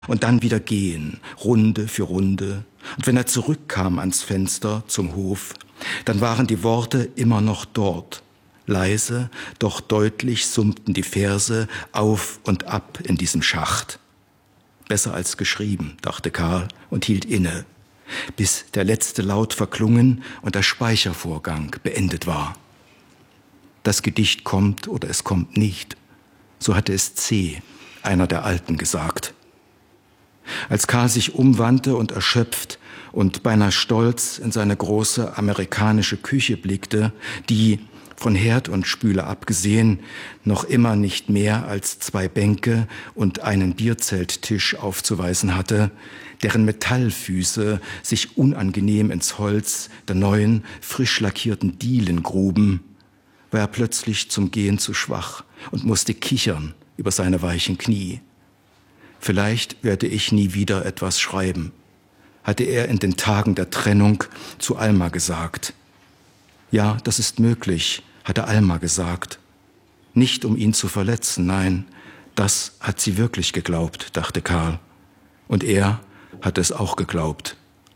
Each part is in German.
und dann wieder gehen, Runde für Runde. Und wenn er zurückkam ans Fenster zum Hof, dann waren die Worte immer noch dort. Leise, doch deutlich summten die Verse auf und ab in diesem Schacht. Besser als geschrieben, dachte Karl und hielt inne, bis der letzte Laut verklungen und der Speichervorgang beendet war. Das Gedicht kommt oder es kommt nicht, so hatte es C., einer der Alten, gesagt. Als Karl sich umwandte und erschöpft und beinahe stolz in seine große amerikanische Küche blickte, die, von Herd und Spüle abgesehen, noch immer nicht mehr als 2 Bänke und einen Bierzelttisch aufzuweisen hatte, deren Metallfüße sich unangenehm ins Holz der neuen, frisch lackierten Dielen gruben, war er plötzlich zum Gehen zu schwach und musste kichern über seine weichen Knie. Vielleicht werde ich nie wieder etwas schreiben, hatte er in den Tagen der Trennung zu Alma gesagt. Ja, das ist möglich, hatte Alma gesagt. Nicht um ihn zu verletzen, nein, das hat sie wirklich geglaubt, dachte Karl. Und er hatte es auch geglaubt.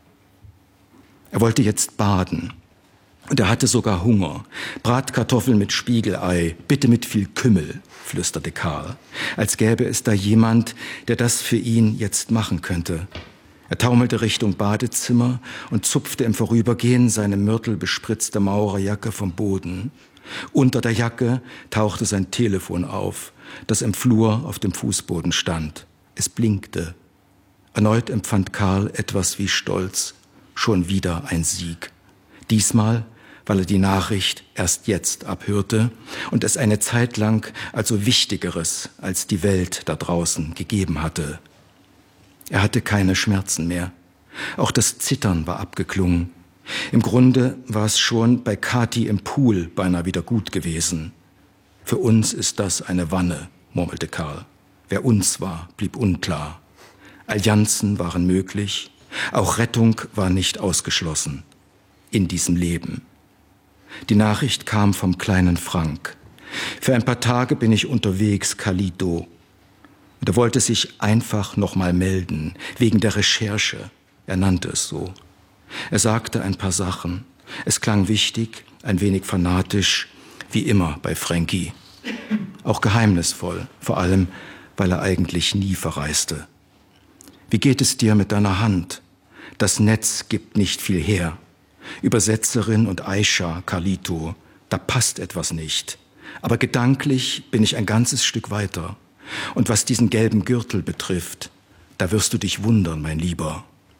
Er wollte jetzt baden. Und er hatte sogar Hunger. Bratkartoffeln mit Spiegelei, bitte mit viel Kümmel, flüsterte Karl, als gäbe es da jemand, der das für ihn jetzt machen könnte. Er taumelte Richtung Badezimmer und zupfte im Vorübergehen seine myrtelbespritzte Maurerjacke vom Boden. Unter der Jacke tauchte sein Telefon auf, das im Flur auf dem Fußboden stand. Es blinkte. Erneut empfand Karl etwas wie Stolz. Schon wieder ein Sieg. Diesmal, weil er die Nachricht erst jetzt abhörte und es eine Zeit lang also Wichtigeres als die Welt da draußen gegeben hatte. Er hatte keine Schmerzen mehr. Auch das Zittern war abgeklungen. Im Grunde war es schon bei Kathi im Pool beinahe wieder gut gewesen. Für uns ist das eine Wanne, murmelte Karl. Wer uns war, blieb unklar. Allianzen waren möglich, auch Rettung war nicht ausgeschlossen. In diesem Leben. Die Nachricht kam vom kleinen Frank. Für ein paar Tage bin ich unterwegs, Carlito. Und er wollte sich einfach noch mal melden, wegen der Recherche. Er nannte es so. Er sagte ein paar Sachen. Es klang wichtig, ein wenig fanatisch, wie immer bei Frankie. Auch geheimnisvoll, vor allem, weil er eigentlich nie verreiste. Wie geht es dir mit deiner Hand? Das Netz gibt nicht viel her. Übersetzerin und Aisha, Carlito, da passt etwas nicht. Aber gedanklich bin ich ein ganzes Stück weiter. Und was diesen gelben Gürtel betrifft, da wirst du dich wundern, mein Lieber.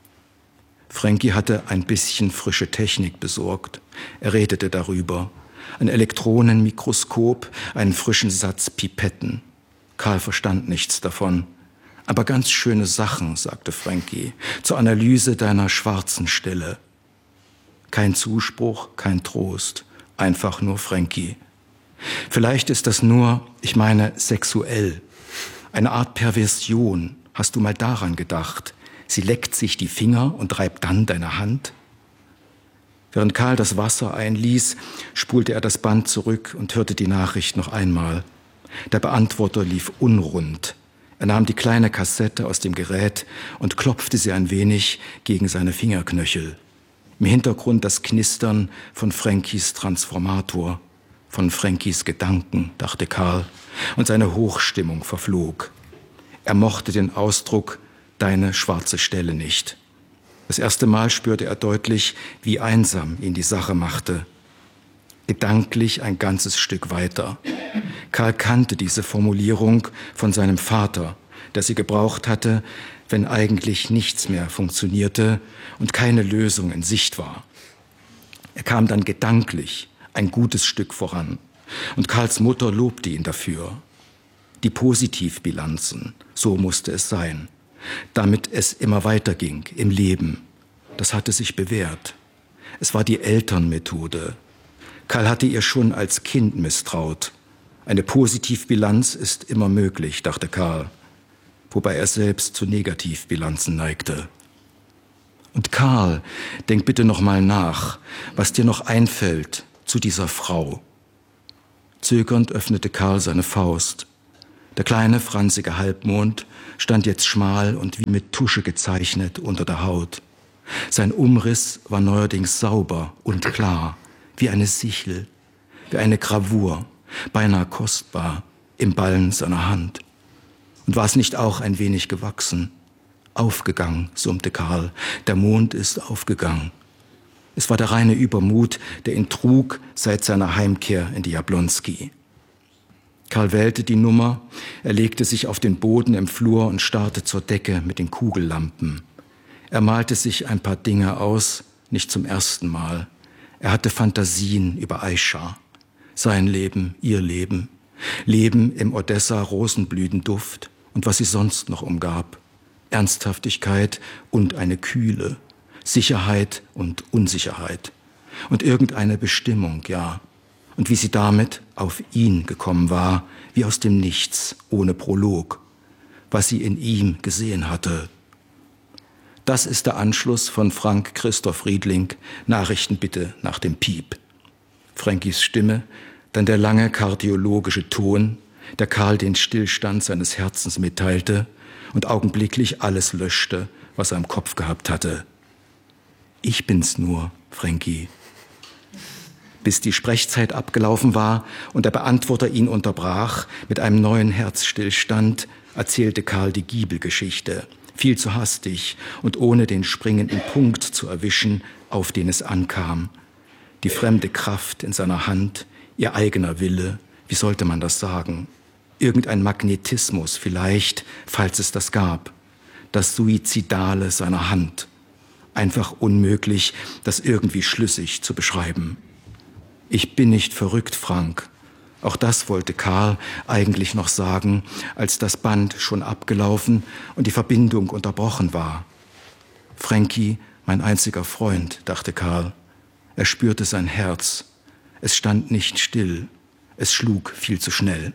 Frankie hatte ein bisschen frische Technik besorgt. Er redete darüber. Ein Elektronenmikroskop, einen frischen Satz Pipetten. Karl verstand nichts davon. Aber ganz schöne Sachen, sagte Frankie, zur Analyse deiner schwarzen Stelle. Kein Zuspruch, kein Trost, einfach nur Frankie. Vielleicht ist das nur, ich meine, sexuell. Eine Art Perversion. Hast du mal daran gedacht? Sie leckt sich die Finger und reibt dann deine Hand? Während Karl das Wasser einließ, spulte er das Band zurück und hörte die Nachricht noch einmal. Der Beantworter lief unrund. Er nahm die kleine Kassette aus dem Gerät und klopfte sie ein wenig gegen seine Fingerknöchel. Im Hintergrund das Knistern von Frankies Transformator, von Frankies Gedanken, dachte Karl, und seine Hochstimmung verflog. Er mochte den Ausdruck »deine schwarze Stelle« nicht. Das erste Mal spürte er deutlich, wie einsam ihn die Sache machte. Gedanklich ein ganzes Stück weiter. Karl kannte diese Formulierung von seinem Vater, der sie gebraucht hatte, wenn eigentlich nichts mehr funktionierte und keine Lösung in Sicht war. Er kam dann gedanklich ein gutes Stück voran und Karls Mutter lobte ihn dafür. Die Positivbilanzen, so musste es sein, damit es immer weiterging im Leben. Das hatte sich bewährt. Es war die Elternmethode. Karl hatte ihr schon als Kind misstraut. Eine Positivbilanz ist immer möglich, dachte Karl, wobei er selbst zu Negativbilanzen neigte. Und Karl, denk bitte noch mal nach, was dir noch einfällt zu dieser Frau. Zögernd öffnete Karl seine Faust. Der kleine, franzige Halbmond stand jetzt schmal und wie mit Tusche gezeichnet unter der Haut. Sein Umriss war neuerdings sauber und klar, wie eine Sichel, wie eine Gravur, beinahe kostbar, im Ballen seiner Hand. Und war es nicht auch ein wenig gewachsen? Aufgegangen, summte Karl, der Mond ist aufgegangen. Es war der reine Übermut, der ihn trug seit seiner Heimkehr in die Jablonski. Karl wählte die Nummer, er legte sich auf den Boden im Flur und starrte zur Decke mit den Kugellampen. Er malte sich ein paar Dinge aus, nicht zum ersten Mal. Er hatte Fantasien über Aisha, sein Leben, ihr Leben, Leben im Odessa-Rosenblütenduft und was sie sonst noch umgab. Ernsthaftigkeit und eine Kühle, Sicherheit und Unsicherheit und irgendeine Bestimmung, ja. Und wie sie damit auf ihn gekommen war, wie aus dem Nichts, ohne Prolog, was sie in ihm gesehen hatte. Das ist der Anschluss von Frank Christoph Riedling, Nachrichten bitte nach dem Piep. Frankis Stimme, dann der lange kardiologische Ton, der Karl den Stillstand seines Herzens mitteilte und augenblicklich alles löschte, was er im Kopf gehabt hatte. Ich bin's nur, Frankie. Bis die Sprechzeit abgelaufen war und der Beantworter ihn unterbrach, mit einem neuen Herzstillstand erzählte Karl die Giebelgeschichte, viel zu hastig und ohne den springenden Punkt zu erwischen, auf den es ankam. Die fremde Kraft in seiner Hand, ihr eigener Wille, wie sollte man das sagen? Irgendein Magnetismus vielleicht, falls es das gab. Das Suizidale seiner Hand. Einfach unmöglich, das irgendwie schlüssig zu beschreiben. Ich bin nicht verrückt, Frank. Auch das wollte Karl eigentlich noch sagen, als das Band schon abgelaufen und die Verbindung unterbrochen war. Frankie, mein einziger Freund, dachte Karl. Er spürte sein Herz. Es stand nicht still. Es schlug viel zu schnell.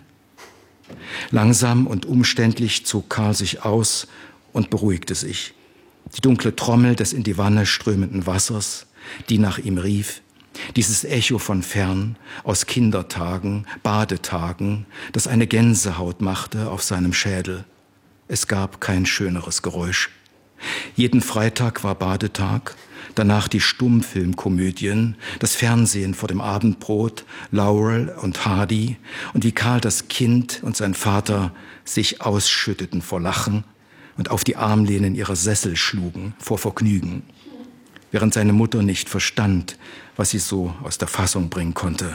Langsam und umständlich zog Karl sich aus und beruhigte sich. Die dunkle Trommel des in die Wanne strömenden Wassers, die nach ihm rief, dieses Echo von fern, aus Kindertagen, Badetagen, das eine Gänsehaut machte auf seinem Schädel. Es gab kein schöneres Geräusch. Jeden Freitag war Badetag, danach die Stummfilmkomödien, das Fernsehen vor dem Abendbrot, Laurel und Hardy und wie Karl das Kind und sein Vater sich ausschütteten vor Lachen und auf die Armlehnen ihrer Sessel schlugen vor Vergnügen, während seine Mutter nicht verstand, was sie so aus der Fassung bringen konnte.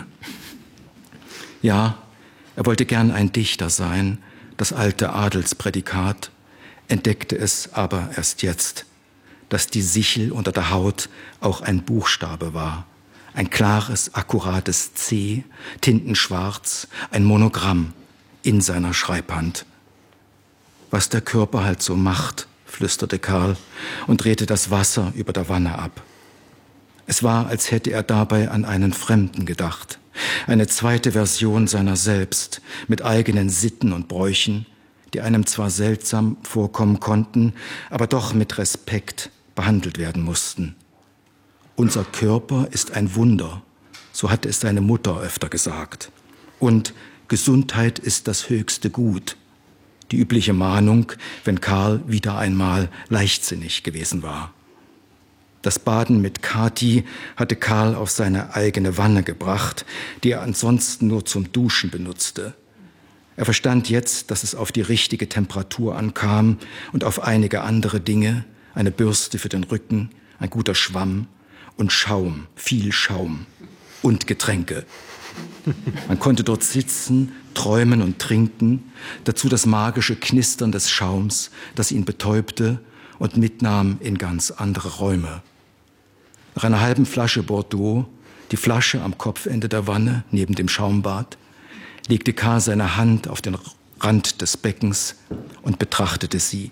Ja, er wollte gern ein Dichter sein, das alte Adelsprädikat, entdeckte es aber erst jetzt, dass die Sichel unter der Haut auch ein Buchstabe war, ein klares, akkurates C, tintenschwarz, ein Monogramm in seiner Schreibhand. Was der Körper halt so macht, flüsterte Karl und drehte das Wasser über der Wanne ab. Es war, als hätte er dabei an einen Fremden gedacht, eine zweite Version seiner selbst, mit eigenen Sitten und Bräuchen, die einem zwar seltsam vorkommen konnten, aber doch mit Respekt behandelt werden mussten. Unser Körper ist ein Wunder, so hatte es seine Mutter öfter gesagt. Und Gesundheit ist das höchste Gut. Die übliche Mahnung, wenn Karl wieder einmal leichtsinnig gewesen war. Das Baden mit Kathi hatte Karl auf seine eigene Wanne gebracht, die er ansonsten nur zum Duschen benutzte. Er verstand jetzt, dass es auf die richtige Temperatur ankam und auf einige andere Dinge, eine Bürste für den Rücken, ein guter Schwamm und Schaum, viel Schaum und Getränke. Man konnte dort sitzen, träumen und trinken, dazu das magische Knistern des Schaums, das ihn betäubte und mitnahm in ganz andere Räume. Nach einer halben Flasche Bordeaux, die Flasche am Kopfende der Wanne neben dem Schaumbad, legte Karl seine Hand auf den Rand des Beckens und betrachtete sie.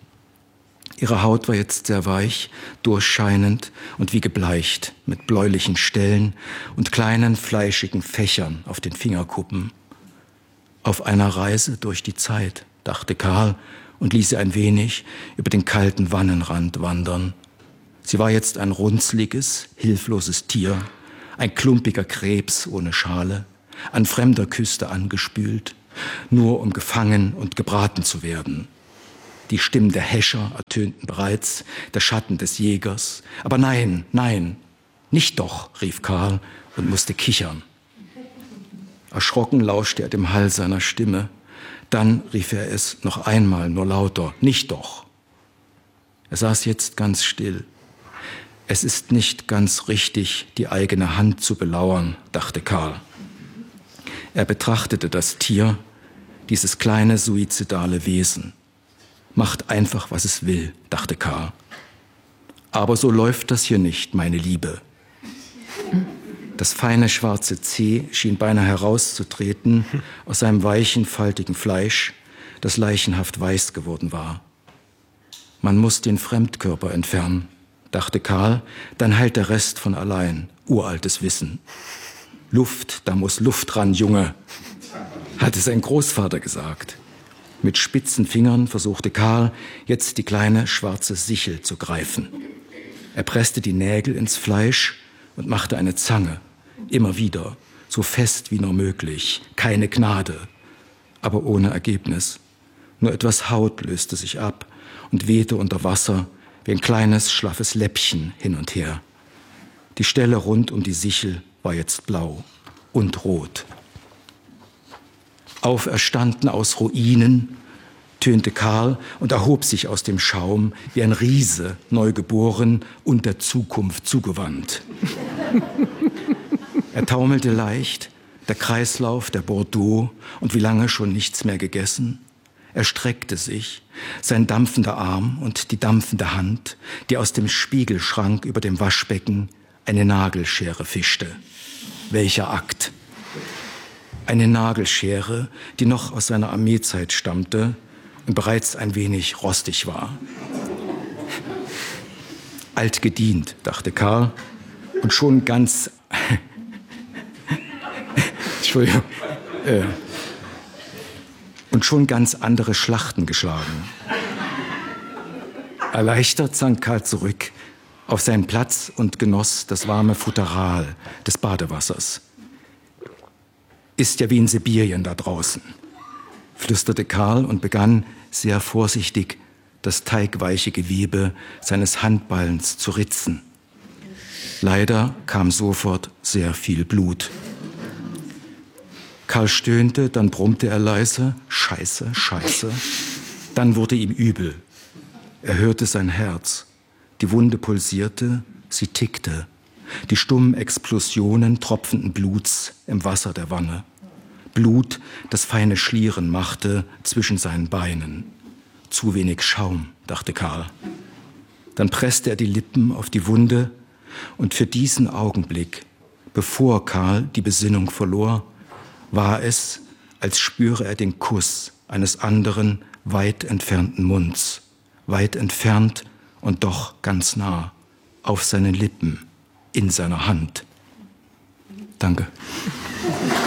Ihre Haut war jetzt sehr weich, durchscheinend und wie gebleicht, mit bläulichen Stellen und kleinen fleischigen Fächern auf den Fingerkuppen. Auf einer Reise durch die Zeit, dachte Karl und ließ sie ein wenig über den kalten Wannenrand wandern. Sie war jetzt ein runzliges, hilfloses Tier, ein klumpiger Krebs ohne Schale, an fremder Küste angespült, nur um gefangen und gebraten zu werden. Die Stimmen der Häscher ertönten bereits, der Schatten des Jägers. Aber nein, nein, nicht doch, rief Karl und musste kichern. Erschrocken lauschte er dem Hall seiner Stimme. Dann rief er es noch einmal, nur lauter, nicht doch. Er saß jetzt ganz still. Es ist nicht ganz richtig, die eigene Hand zu belauern, dachte Karl. Er betrachtete das Tier, dieses kleine suizidale Wesen. Macht einfach, was es will, dachte Karl. Aber so läuft das hier nicht, meine Liebe. Das feine schwarze Zeh schien beinahe herauszutreten aus seinem weichen, faltigen Fleisch, das leichenhaft weiß geworden war. Man muss den Fremdkörper entfernen, dachte Karl, dann heilt der Rest von allein. Uraltes Wissen. Luft, da muss Luft ran, Junge, hatte sein Großvater gesagt. Mit spitzen Fingern versuchte Karl, jetzt die kleine schwarze Sichel zu greifen. Er presste die Nägel ins Fleisch und machte eine Zange. Immer wieder, so fest wie nur möglich. Keine Gnade, aber ohne Ergebnis. Nur etwas Haut löste sich ab und wehte unter Wasser wie ein kleines, schlaffes Läppchen hin und her. Die Stelle rund um die Sichel war jetzt blau und rot. Auferstanden aus Ruinen, tönte Karl und erhob sich aus dem Schaum wie ein Riese, neugeboren und der Zukunft zugewandt. Er taumelte leicht, der Kreislauf, der Bordeaux und wie lange schon nichts mehr gegessen. Er streckte sich, sein dampfender Arm und die dampfende Hand, die aus dem Spiegelschrank über dem Waschbecken eine Nagelschere fischte. Welcher Akt! Eine Nagelschere, die noch aus seiner Armeezeit stammte und bereits ein wenig rostig war. Alt gedient, dachte Karl, und schon ganz... Entschuldigung. Und schon ganz andere Schlachten geschlagen. Erleichtert sank Karl zurück auf seinen Platz und genoss das warme Futteral des Badewassers. Ist ja wie in Sibirien da draußen, flüsterte Karl und begann sehr vorsichtig das teigweiche Gewebe seines Handballens zu ritzen. Leider kam sofort sehr viel Blut. Karl stöhnte, dann brummte er leise, Scheiße, Scheiße. Dann wurde ihm übel. Er hörte sein Herz. Die Wunde pulsierte, sie tickte. Die stummen Explosionen tropfenden Bluts im Wasser der Wanne. Blut, das feine Schlieren machte zwischen seinen Beinen. Zu wenig Schaum, dachte Karl. Dann presste er die Lippen auf die Wunde und für diesen Augenblick, bevor Karl die Besinnung verlor, war es, als spüre er den Kuss eines anderen, weit entfernten Munds. Weit entfernt und doch ganz nah, auf seinen Lippen, in seiner Hand. Danke.